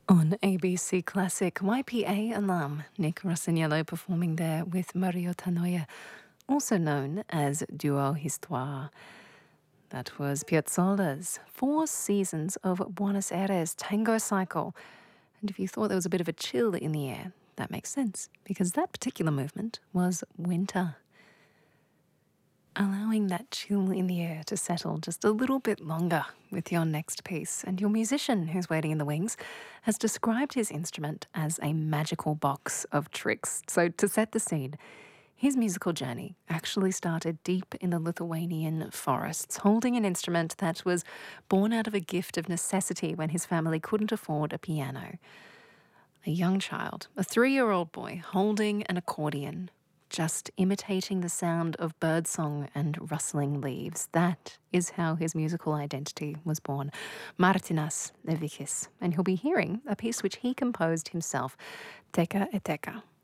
On ABC Classic, YPA alum Nick Rossignolo performing there with Mario Tanoia, also known as Duo Histoire. That was Piazzolla's Four Seasons of Buenos Aires Tango Cycle. And if you thought there was a bit of a chill in the air, that makes sense, because that particular movement was winter. Allowing that chill in the air to settle just a little bit longer with your next piece. And your musician, who's waiting in the wings, has described his instrument as a magical box of tricks. So, to set the scene, his musical journey actually started deep in the Lithuanian forests, holding an instrument that was born out of a gift of necessity when his family couldn't afford a piano. A young child, a 3-year-old boy, holding an accordion, just imitating the sound of birdsong and rustling leaves. That is how his musical identity was born. Martinas Levikis. And he'll be hearing a piece which he composed himself, Teka e Teka.